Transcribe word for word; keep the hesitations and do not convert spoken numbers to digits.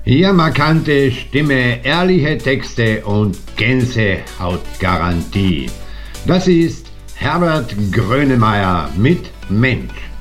Hier markante Stimme, ehrliche Texte und Gänsehautgarantie. Das ist Herbert Grönemeyer mit Mensch.